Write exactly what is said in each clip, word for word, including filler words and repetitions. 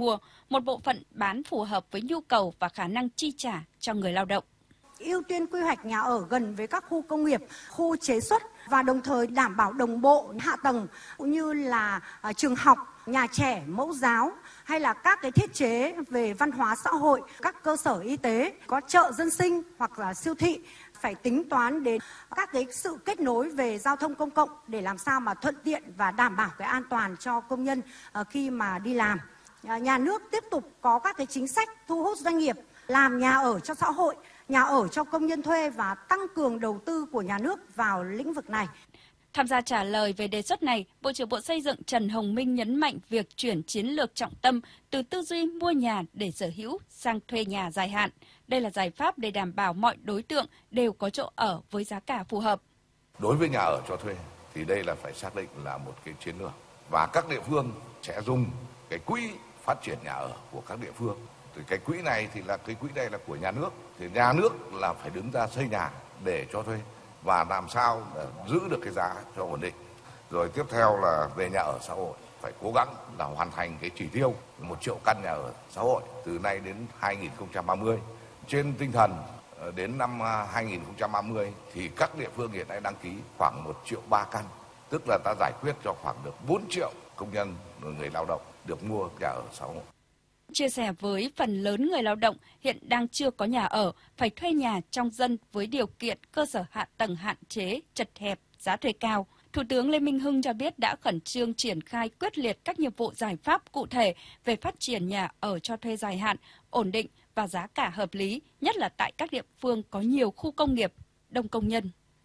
mua, một bộ phận bán phù hợp với nhu cầu và khả năng chi trả cho người lao động. Ưu tiên quy hoạch nhà ở gần với các khu công nghiệp, khu chế xuất và đồng thời đảm bảo đồng bộ hạ tầng cũng như là uh, trường học, nhà trẻ, mẫu giáo hay là các cái thiết chế về văn hóa xã hội, các cơ sở y tế, có chợ dân sinh hoặc là siêu thị. Phải tính toán đến các cái sự kết nối về giao thông công cộng để làm sao mà thuận tiện và đảm bảo cái an toàn cho công nhân uh, khi mà đi làm. Uh, nhà nước tiếp tục có các cái chính sách thu hút doanh nghiệp làm nhà ở cho xã hội, nhà ở cho công nhân thuê và tăng cường đầu tư của nhà nước vào lĩnh vực này. Tham gia trả lời về đề xuất này, Bộ trưởng Bộ Xây dựng Trần Hồng Minh nhấn mạnh việc chuyển chiến lược trọng tâm từ tư duy mua nhà để sở hữu sang thuê nhà dài hạn. Đây là giải pháp để đảm bảo mọi đối tượng đều có chỗ ở với giá cả phù hợp. Đối với nhà ở cho thuê thì đây là phải xác định là một cái chiến lược và các địa phương sẽ dùng cái quỹ phát triển nhà ở của các địa phương. Thì cái quỹ này thì là cái quỹ này là của nhà nước, thì nhà nước là phải đứng ra xây nhà để cho thuê và làm sao để giữ được cái giá cho ổn định. Rồi tiếp theo là về nhà ở xã hội, phải cố gắng là hoàn thành cái chỉ tiêu một triệu căn nhà ở xã hội từ nay đến hai nghìn không trăm ba mươi. Trên tinh thần đến năm hai nghìn không trăm ba mươi thì các địa phương hiện nay đăng ký khoảng một triệu ba căn, tức là ta giải quyết cho khoảng được bốn triệu công nhân người lao động được mua nhà ở xã hội. Chia sẻ với phần lớn người lao động hiện đang chưa có nhà ở, phải thuê nhà trong dân với điều kiện cơ sở hạ tầng hạn chế, chật hẹp, giá thuê cao. Thủ tướng Lê Minh Hưng cho biết đã khẩn trương triển khai quyết liệt các nhiệm vụ giải pháp cụ thể về phát triển nhà ở cho thuê dài hạn, ổn định và giá cả hợp lý, nhất là tại các địa phương có nhiều khu công nghiệp, đông công nhân.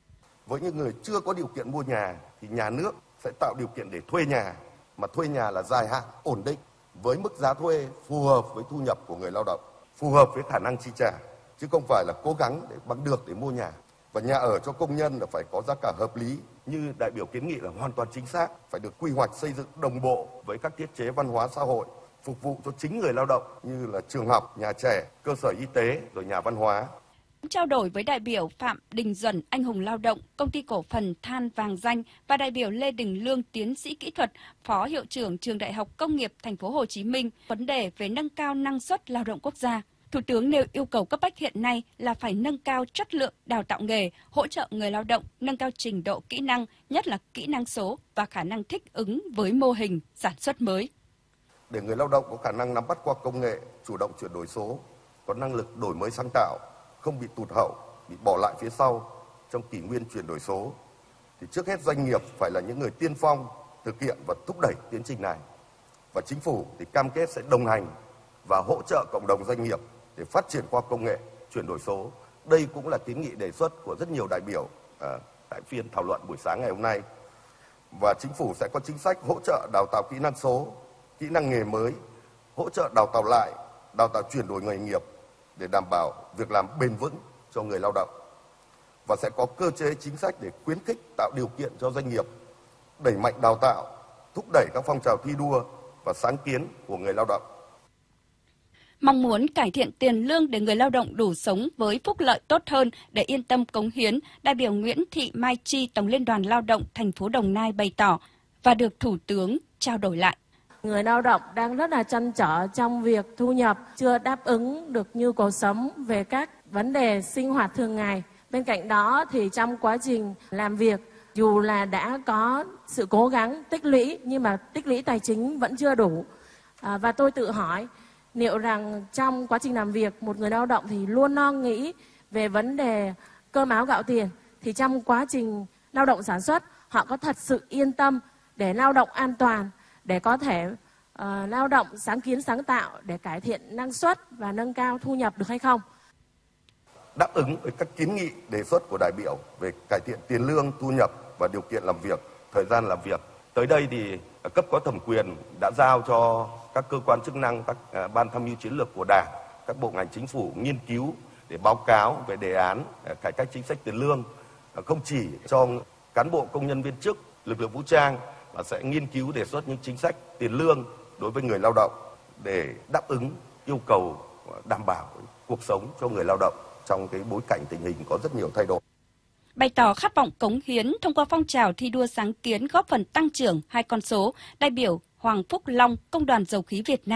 Với những người chưa có điều kiện mua nhà thì nhà nước sẽ tạo điều kiện để thuê nhà, mà thuê nhà là dài hạn, ổn định, với mức giá thuê phù hợp với thu nhập của người lao động, phù hợp với khả năng chi trả, chứ không phải là cố gắng để bằng được để mua nhà. Và nhà ở cho công nhân là phải có giá cả hợp lý, như đại biểu kiến nghị là hoàn toàn chính xác, phải được quy hoạch xây dựng đồng bộ với các thiết chế văn hóa xã hội, phục vụ cho chính người lao động như là trường học, nhà trẻ, cơ sở y tế, rồi nhà văn hóa. Trao đổi với đại biểu Phạm Đình Duẩn, anh hùng lao động, Công ty cổ phần Than Vàng Danh và đại biểu Lê Đình Lương, tiến sĩ kỹ thuật, Phó Hiệu trưởng Trường Đại học Công nghiệp Thành phố Hồ Chí Minh, vấn đề về nâng cao năng suất lao động quốc gia. Thủ tướng nêu yêu cầu cấp bách hiện nay là phải nâng cao chất lượng đào tạo nghề, hỗ trợ người lao động nâng cao trình độ kỹ năng, nhất là kỹ năng số và khả năng thích ứng với mô hình sản xuất mới. Để người lao động có khả năng nắm bắt qua công nghệ, chủ động chuyển đổi số, có năng lực đổi mới sáng tạo, không bị tụt hậu, bị bỏ lại phía sau trong kỷ nguyên chuyển đổi số, thì trước hết doanh nghiệp phải là những người tiên phong thực hiện và thúc đẩy tiến trình này. Và chính phủ thì cam kết sẽ đồng hành và hỗ trợ cộng đồng doanh nghiệp để phát triển qua công nghệ, chuyển đổi số. Đây cũng là kiến nghị đề xuất của rất nhiều đại biểu à, tại phiên thảo luận buổi sáng ngày hôm nay. Và chính phủ sẽ có chính sách hỗ trợ đào tạo kỹ năng số, kỹ năng nghề mới, hỗ trợ đào tạo lại, đào tạo chuyển đổi nghề nghiệp để đảm bảo việc làm bền vững cho người lao động. Và sẽ có cơ chế chính sách để khuyến khích tạo điều kiện cho doanh nghiệp đẩy mạnh đào tạo, thúc đẩy các phong trào thi đua và sáng kiến của người lao động. Mong muốn cải thiện tiền lương để người lao động đủ sống với phúc lợi tốt hơn để yên tâm cống hiến, đại biểu Nguyễn Thị Mai Chi, Tổng Liên đoàn Lao động thành phố Đồng Nai bày tỏ và được Thủ tướng trao đổi lại. Người lao động đang rất là trăn trở trong việc thu nhập, chưa đáp ứng được nhu cầu sống về các vấn đề sinh hoạt thường ngày. Bên cạnh đó thì trong quá trình làm việc, dù là đã có sự cố gắng tích lũy nhưng mà tích lũy tài chính vẫn chưa đủ. À, và tôi tự hỏi liệu rằng trong quá trình làm việc, một người lao động thì luôn lo nghĩ về vấn đề cơm áo gạo tiền, thì trong quá trình lao động sản xuất họ có thật sự yên tâm để lao động an toàn, để có thể uh, lao động sáng kiến sáng tạo để cải thiện năng suất và nâng cao thu nhập được hay không? Đáp ứng với các kiến nghị đề xuất của đại biểu về cải thiện tiền lương, thu nhập và điều kiện làm việc, thời gian làm việc. Tới đây thì cấp có thẩm quyền đã giao cho các cơ quan chức năng, các uh, ban tham mưu chiến lược của Đảng, các bộ ngành chính phủ nghiên cứu để báo cáo về đề án uh, cải cách chính sách tiền lương, uh, không chỉ cho cán bộ công nhân viên chức, lực lượng vũ trang, mà sẽ nghiên cứu đề xuất những chính sách tiền lương đối với người lao động để đáp ứng yêu cầu đảm bảo cuộc sống cho người lao động trong cái bối cảnh tình hình có rất nhiều thay đổi. Bày tỏ khát vọng cống hiến thông qua phong trào thi đua sáng kiến góp phần tăng trưởng hai con số, đại biểu Hoàng Phúc Long, Công đoàn Dầu khí Việt Nam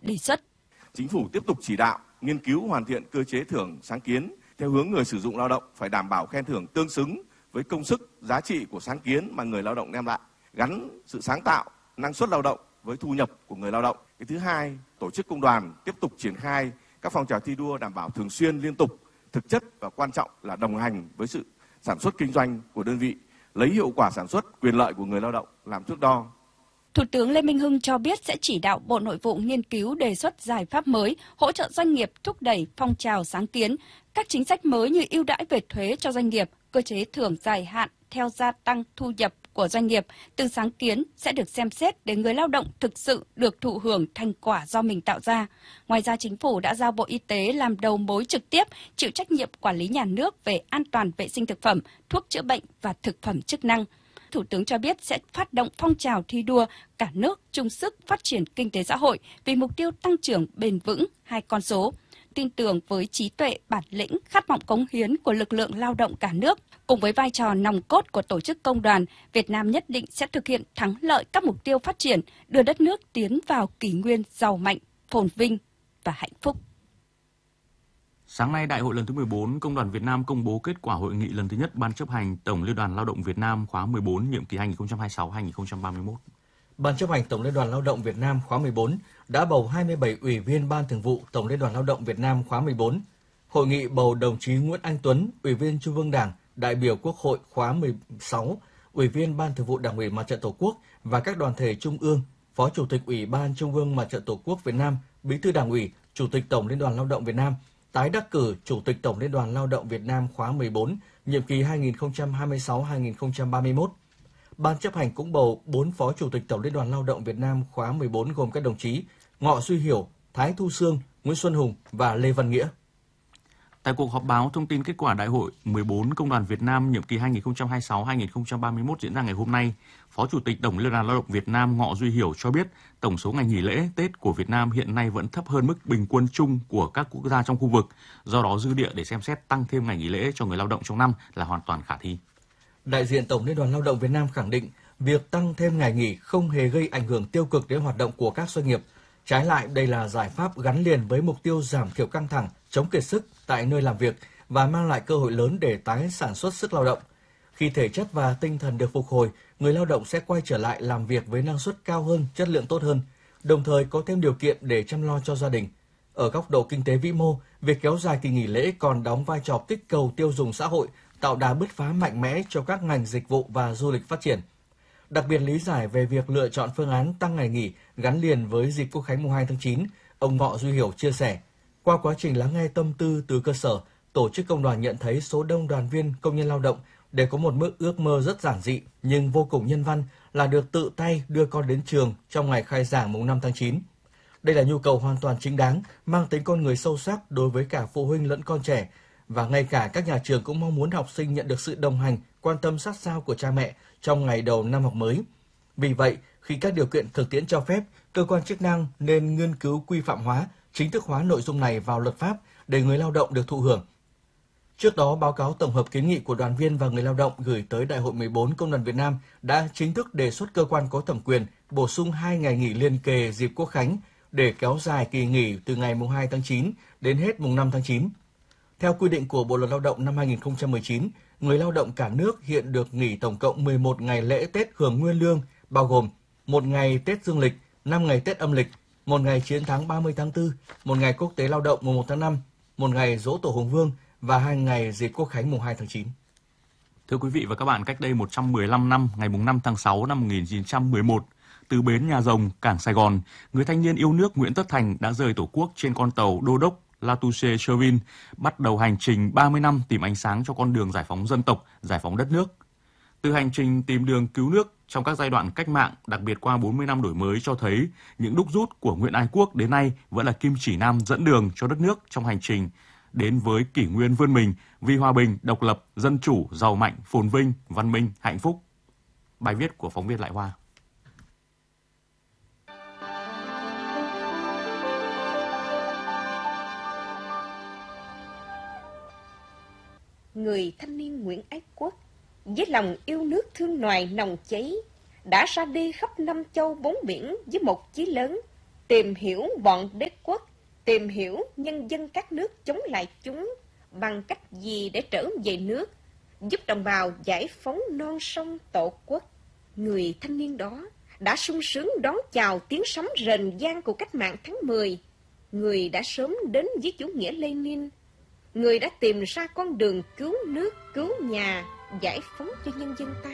đề xuất. Chính phủ tiếp tục chỉ đạo nghiên cứu hoàn thiện cơ chế thưởng sáng kiến theo hướng người sử dụng lao động phải đảm bảo khen thưởng tương xứng với công sức, giá trị của sáng kiến mà người lao động đem lại, gắn sự sáng tạo, năng suất lao động với thu nhập của người lao động. Cái thứ hai, tổ chức công đoàn tiếp tục triển khai các phong trào thi đua đảm bảo thường xuyên, liên tục, thực chất và quan trọng là đồng hành với sự sản xuất kinh doanh của đơn vị, lấy hiệu quả sản xuất, quyền lợi của người lao động làm thước đo. Thủ tướng Lê Minh Hưng cho biết sẽ chỉ đạo Bộ Nội vụ nghiên cứu đề xuất giải pháp mới, hỗ trợ doanh nghiệp thúc đẩy phong trào sáng kiến, các chính sách mới như ưu đãi về thuế cho doanh nghiệp, cơ chế thưởng dài hạn theo gia tăng thu nhập của doanh nghiệp từ sáng kiến sẽ được xem xét để người lao động thực sự được thụ hưởng thành quả do mình tạo ra. Ngoài ra, Chính phủ đã giao Bộ Y tế làm đầu mối trực tiếp chịu trách nhiệm quản lý nhà nước về an toàn vệ sinh thực phẩm, thuốc chữa bệnh và thực phẩm chức năng. Thủ tướng cho biết sẽ phát động phong trào thi đua cả nước chung sức phát triển kinh tế xã hội vì mục tiêu tăng trưởng bền vững hai con số. Tin tưởng với trí tuệ, bản lĩnh, khát vọng cống hiến của lực lượng lao động cả nước, cùng với vai trò nòng cốt của tổ chức công đoàn, Việt Nam nhất định sẽ thực hiện thắng lợi các mục tiêu phát triển, đưa đất nước tiến vào kỷ nguyên giàu mạnh, phồn vinh và hạnh phúc. Sáng nay, Đại hội lần thứ mười bốn Công đoàn Việt Nam công bố kết quả hội nghị lần thứ nhất Ban chấp hành Tổng Liên đoàn Lao động Việt Nam khóa mười bốn, nhiệm kỳ hai nghìn không trăm hai mươi sáu đến hai nghìn không trăm ba mươi mốt. Ban chấp hành Tổng Liên đoàn Lao động Việt Nam khóa mười bốn đã bầu hai mươi bảy ủy viên Ban Thường vụ Tổng Liên đoàn Lao động Việt Nam khóa mười bốn. Hội nghị bầu đồng chí Nguyễn Anh Tuấn, Ủy viên Trung ương Đảng, đại biểu Quốc hội khóa mười sáu, Ủy viên Ban Thường vụ Đảng ủy Mặt trận Tổ quốc và các đoàn thể trung ương, Phó Chủ tịch Ủy ban Trung ương Mặt trận Tổ quốc Việt Nam, Bí thư Đảng ủy, Chủ tịch Tổng Liên đoàn Lao động Việt Nam, tái đắc cử Chủ tịch Tổng Liên đoàn Lao động Việt Nam khóa mười bốn, nhiệm kỳ hai nghìn không trăm hai mươi sáu đến hai nghìn không trăm ba mươi mốt. Ban chấp hành cũng bầu bốn Phó Chủ tịch Tổng Liên đoàn Lao động Việt Nam khóa mười bốn gồm các đồng chí Ngọ Duy Hiểu, Thái Thu Sương, Nguyễn Xuân Hùng và Lê Văn Nghĩa. Tại cuộc họp báo thông tin kết quả Đại hội mười bốn Công đoàn Việt Nam nhiệm kỳ hai nghìn không trăm hai mươi sáu đến hai nghìn không trăm ba mươi mốt diễn ra ngày hôm nay, Phó Chủ tịch Tổng Liên đoàn Lao động Việt Nam Ngọ Duy Hiểu cho biết tổng số ngày nghỉ lễ Tết của Việt Nam hiện nay vẫn thấp hơn mức bình quân chung của các quốc gia trong khu vực. Do đó, dư địa để xem xét tăng thêm ngày nghỉ lễ cho người lao động trong năm là hoàn toàn khả thi. Đại diện Tổng Liên đoàn Lao động Việt Nam khẳng định việc tăng thêm ngày nghỉ không hề gây ảnh hưởng tiêu cực đến hoạt động của các doanh nghiệp. Trái lại, đây là giải pháp gắn liền với mục tiêu giảm thiểu căng thẳng, chống kiệt sức tại nơi làm việc và mang lại cơ hội lớn để tái sản xuất sức lao động. Khi thể chất và tinh thần được phục hồi, người lao động sẽ quay trở lại làm việc với năng suất cao hơn, chất lượng tốt hơn, đồng thời có thêm điều kiện để chăm lo cho gia đình. Ở góc độ kinh tế vĩ mô, việc kéo dài kỳ nghỉ lễ còn đóng vai trò kích cầu tiêu dùng xã hội, tạo đà bứt phá mạnh mẽ cho các ngành dịch vụ và du lịch phát triển. Đặc biệt lý giải về việc lựa chọn phương án tăng ngày nghỉ gắn liền với dịp Quốc khánh mùng hai tháng chín, ông Ngọ Duy Hiểu chia sẻ, qua quá trình lắng nghe tâm tư từ cơ sở, tổ chức công đoàn nhận thấy số đông đoàn viên công nhân lao động đều có một mức ước mơ rất giản dị nhưng vô cùng nhân văn là được tự tay đưa con đến trường trong ngày khai giảng mùng năm tháng chín. Đây là nhu cầu hoàn toàn chính đáng, mang tính con người sâu sắc đối với cả phụ huynh lẫn con trẻ, và ngay cả các nhà trường cũng mong muốn học sinh nhận được sự đồng hành, quan tâm sát sao của cha mẹ trong ngày đầu năm học mới. Vì vậy, khi các điều kiện thực tiễn cho phép, cơ quan chức năng nên nghiên cứu quy phạm hóa, chính thức hóa nội dung này vào luật pháp để người lao động được thụ hưởng. Trước đó, báo cáo tổng hợp kiến nghị của đoàn viên và người lao động gửi tới Đại hội mười bốn Công đoàn Việt Nam đã chính thức đề xuất cơ quan có thẩm quyền bổ sung hai ngày nghỉ liên kề dịp Quốc khánh để kéo dài kỳ nghỉ từ ngày mùng hai tháng chín đến hết mùng năm tháng chín. Theo quy định của Bộ luật Lao động năm hai nghìn không trăm mười chín, người lao động cả nước hiện được nghỉ tổng cộng mười một ngày lễ Tết hưởng nguyên lương, bao gồm một ngày Tết dương lịch, năm ngày Tết âm lịch, một ngày chiến thắng ba mươi tháng tư, một ngày Quốc tế Lao động mùng một tháng năm, một ngày Giỗ Tổ Hùng Vương và hai ngày dịp Quốc khánh mùng hai tháng chín. Thưa quý vị và các bạn, cách đây một trăm mười lăm năm, ngày mùng năm tháng sáu năm một nghìn chín trăm mười một, từ bến Nhà Rồng, cảng Sài Gòn, người thanh niên yêu nước Nguyễn Tất Thành đã rời Tổ quốc trên con tàu Đô đốc Latouche-Chervin, bắt đầu hành trình ba mươi năm tìm ánh sáng cho con đường giải phóng dân tộc, giải phóng đất nước. Từ hành trình tìm đường cứu nước trong các giai đoạn cách mạng, đặc biệt qua bốn mươi năm đổi mới cho thấy những đúc rút của Nguyễn Ái Quốc đến nay vẫn là kim chỉ nam dẫn đường cho đất nước trong hành trình đến với kỷ nguyên vươn mình vì hòa bình, độc lập, dân chủ, giàu mạnh, phồn vinh, văn minh, hạnh phúc. Bài viết của phóng viên Lại Hoa. Người thanh niên Nguyễn Ái Quốc với lòng yêu nước thương nòi nồng cháy đã ra đi khắp năm châu bốn biển với một chí lớn tìm hiểu bọn đế quốc, tìm hiểu nhân dân các nước chống lại chúng bằng cách gì để trở về nước, giúp đồng bào giải phóng non sông tổ quốc. Người thanh niên đó đã sung sướng đón chào tiếng sấm rền vang của cách mạng tháng mười. Người đã sớm đến với chủ nghĩa Lenin. Người đã tìm ra con đường cứu nước, cứu nhà, giải phóng cho nhân dân ta.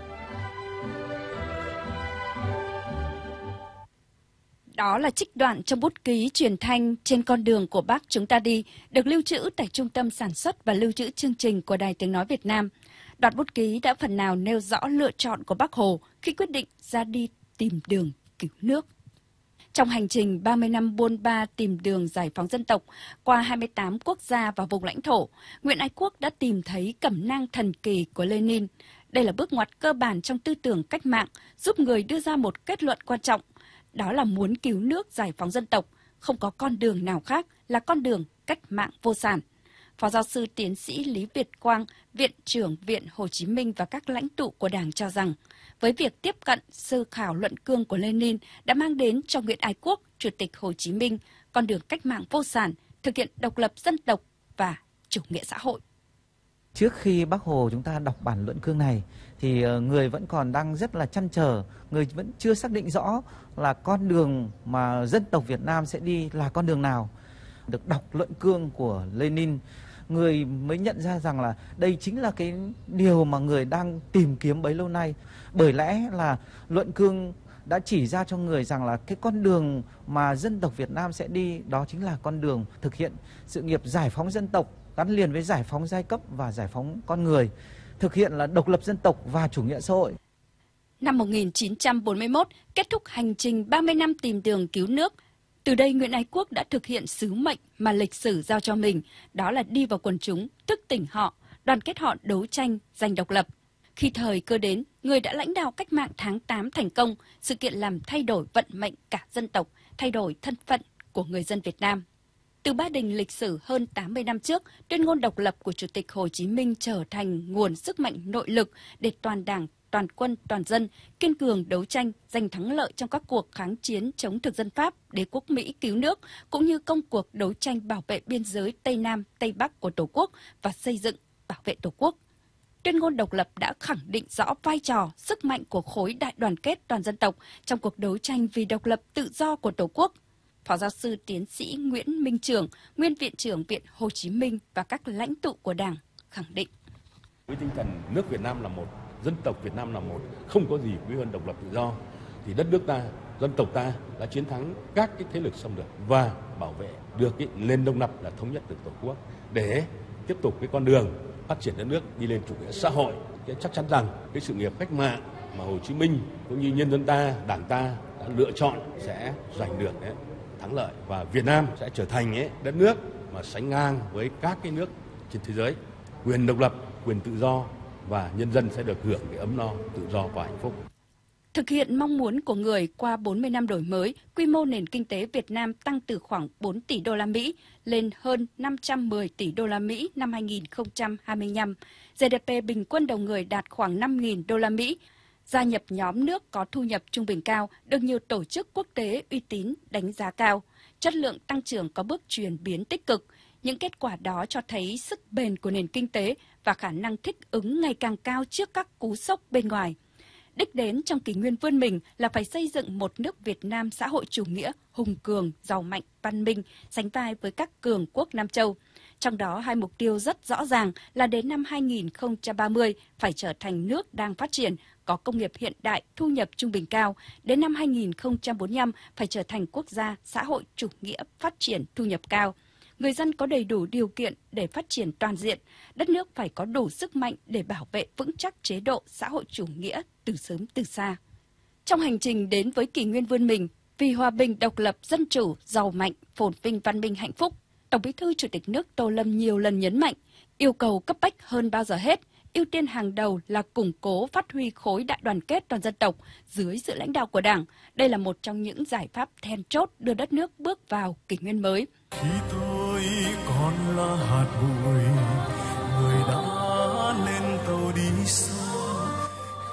Đó là trích đoạn trong bút ký truyền thanh Trên con đường của Bác chúng ta đi, được lưu trữ tại Trung tâm Sản xuất và Lưu trữ chương trình của Đài Tiếng Nói Việt Nam. Đoạn bút ký đã phần nào nêu rõ lựa chọn của Bác Hồ khi quyết định ra đi tìm đường cứu nước. Trong hành trình ba mươi năm buôn ba tìm đường giải phóng dân tộc qua hai mươi tám quốc gia và vùng lãnh thổ, Nguyễn Ái Quốc đã tìm thấy cẩm nang thần kỳ của Lenin. Đây là bước ngoặt cơ bản trong tư tưởng cách mạng, giúp người đưa ra một kết luận quan trọng. Đó là muốn cứu nước giải phóng dân tộc, không có con đường nào khác là con đường cách mạng vô sản. Phó giáo sư tiến sĩ Lý Việt Quang, Viện trưởng Viện Hồ Chí Minh và các lãnh tụ của Đảng cho rằng, với việc tiếp cận sơ khảo luận cương của Lenin đã mang đến cho Nguyễn Ái Quốc, Chủ tịch Hồ Chí Minh, con đường cách mạng vô sản, thực hiện độc lập dân tộc và chủ nghĩa xã hội. Trước khi Bác Hồ chúng ta đọc bản luận cương này thì người vẫn còn đang rất là trăn trở, người vẫn chưa xác định rõ là con đường mà dân tộc Việt Nam sẽ đi là con đường nào. Được đọc luận cương của Lenin, người mới nhận ra rằng là đây chính là cái điều mà người đang tìm kiếm bấy lâu nay. Bởi lẽ là luận cương đã chỉ ra cho người rằng là cái con đường mà dân tộc Việt Nam sẽ đi đó chính là con đường thực hiện sự nghiệp giải phóng dân tộc gắn liền với giải phóng giai cấp và giải phóng con người, thực hiện là độc lập dân tộc và chủ nghĩa xã hội. Năm một nghìn chín trăm bốn mươi mốt, kết thúc hành trình ba mươi năm tìm đường cứu nước. Từ đây Nguyễn Ái Quốc đã thực hiện sứ mệnh mà lịch sử giao cho mình, đó là đi vào quần chúng, thức tỉnh họ, đoàn kết họ đấu tranh, giành độc lập. Khi thời cơ đến, người đã lãnh đạo cách mạng tháng tám thành công, sự kiện làm thay đổi vận mệnh cả dân tộc, thay đổi thân phận của người dân Việt Nam. Từ Ba Đình lịch sử hơn tám mươi năm trước, tuyên ngôn độc lập của Chủ tịch Hồ Chí Minh trở thành nguồn sức mạnh nội lực để toàn đảng, toàn quân, toàn dân kiên cường đấu tranh, giành thắng lợi trong các cuộc kháng chiến chống thực dân Pháp, đế quốc Mỹ cứu nước, cũng như công cuộc đấu tranh bảo vệ biên giới Tây Nam, Tây Bắc của Tổ quốc và xây dựng, bảo vệ Tổ quốc. Tuyên ngôn độc lập đã khẳng định rõ vai trò, sức mạnh của khối đại đoàn kết toàn dân tộc trong cuộc đấu tranh vì độc lập tự do của Tổ quốc. Phó giáo sư tiến sĩ Nguyễn Minh Trường, nguyên Viện trưởng Viện Hồ Chí Minh và các lãnh tụ của Đảng khẳng định. Với tinh thần nước Việt Nam là một, dân tộc Việt Nam là một, không có gì quý hơn độc lập tự do, thì đất nước ta, dân tộc ta đã chiến thắng các cái thế lực xâm lược và bảo vệ được cái nền độc lập là thống nhất được Tổ quốc để tiếp tục cái con đường phát triển đất nước đi lên chủ nghĩa xã hội. Cái chắc chắn rằng cái sự nghiệp cách mạng mà Hồ Chí Minh cũng như nhân dân ta, Đảng ta đã lựa chọn sẽ giành được đấy, thắng lợi và Việt Nam sẽ trở thành ấy, đất nước mà sánh ngang với các cái nước trên thế giới, quyền độc lập, quyền tự do và nhân dân sẽ được hưởng cái ấm no, tự do và hạnh phúc. Thực hiện mong muốn của người qua bốn mươi năm đổi mới, quy mô nền kinh tế Việt Nam tăng từ khoảng bốn tỷ đô la Mỹ lên hơn năm trăm mười tỷ đô la Mỹ năm hai nghìn không trăm hai mươi lăm. giê đê pê bình quân đầu người đạt khoảng năm nghìn đô la Mỹ. Gia nhập nhóm nước có thu nhập trung bình cao, được nhiều tổ chức quốc tế uy tín đánh giá cao. Chất lượng tăng trưởng có bước chuyển biến tích cực. Những kết quả đó cho thấy sức bền của nền kinh tế và khả năng thích ứng ngày càng cao trước các cú sốc bên ngoài. Đích đến trong kỷ nguyên vươn mình là phải xây dựng một nước Việt Nam xã hội chủ nghĩa, hùng cường, giàu mạnh, văn minh, sánh vai với các cường quốc Nam Châu. Trong đó hai mục tiêu rất rõ ràng là đến năm hai nghìn không trăm ba mươi phải trở thành nước đang phát triển, có công nghiệp hiện đại, thu nhập trung bình cao. Đến năm hai nghìn không trăm bốn mươi lăm phải trở thành quốc gia xã hội chủ nghĩa phát triển thu nhập cao. Người dân có đầy đủ điều kiện để phát triển toàn diện, đất nước phải có đủ sức mạnh để bảo vệ vững chắc chế độ xã hội chủ nghĩa từ sớm từ xa. Trong hành trình đến với kỷ nguyên vươn mình, vì hòa bình, độc lập, dân chủ, giàu mạnh, phồn vinh, văn minh, hạnh phúc, Tổng Bí thư Chủ tịch nước Tô Lâm nhiều lần nhấn mạnh, yêu cầu cấp bách hơn bao giờ hết, ưu tiên hàng đầu là củng cố phát huy khối đại đoàn kết toàn dân tộc dưới sự lãnh đạo của Đảng. Đây là một trong những giải pháp then chốt đưa đất nước bước vào kỷ nguyên mới. Khi tôi còn là hạt bụi, người đã lên tàu đi xa.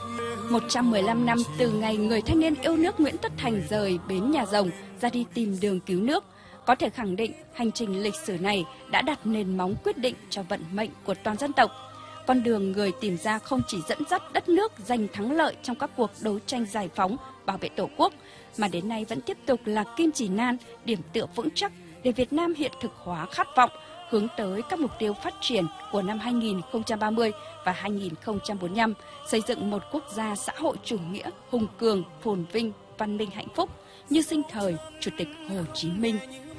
một trăm mười lăm năm từ ngày người thanh niên yêu nước Nguyễn Tất Thành rời bến Nhà Rồng ra đi tìm đường cứu nước, có thể khẳng định hành trình lịch sử này đã đặt nền móng quyết định cho vận mệnh của toàn dân tộc. Con đường người tìm ra không chỉ dẫn dắt đất nước giành thắng lợi trong các cuộc đấu tranh giải phóng, bảo vệ Tổ quốc, mà đến nay vẫn tiếp tục là kim chỉ nan, điểm tựa vững chắc để Việt Nam hiện thực hóa khát vọng, hướng tới các mục tiêu phát triển của năm hai nghìn không trăm ba mươi và hai nghìn không trăm bốn mươi lăm, xây dựng một quốc gia xã hội chủ nghĩa hùng cường, phồn vinh, văn minh hạnh phúc như sinh thời Chủ tịch Hồ Chí Minh.